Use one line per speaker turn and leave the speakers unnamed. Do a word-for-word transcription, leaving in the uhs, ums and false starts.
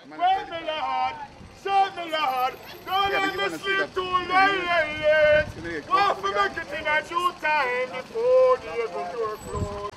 Well, me Lord, serve me Lord, don't let me sleep too late. Want to make it in a due time before the door close.